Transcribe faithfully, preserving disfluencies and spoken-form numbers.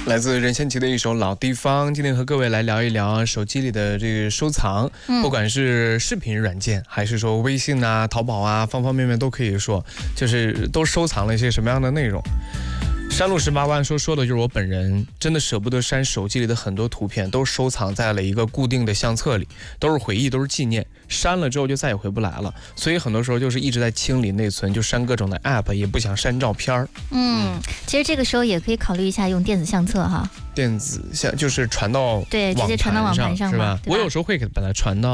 来自任贤齐的一首《老地方》，今天和各位来聊一聊手机里的这个收藏，嗯、不管是视频软件，还是说微信啊、淘宝啊，方方面面都可以说，就是都收藏了一些什么样的内容。山路十八弯说说的就是我本人，真的舍不得删手机里的很多图片，都收藏在了一个固定的相册里，都是回忆，都是纪念。删了之后就再也回不来了，所以很多时候就是一直在清理内存，就删各种的 app， 也不想删照片。 嗯，其实这个时候也可以考虑一下用电子相册哈。 电子相就是传到对，直接传到网盘上是吧？我有时候会给把它传到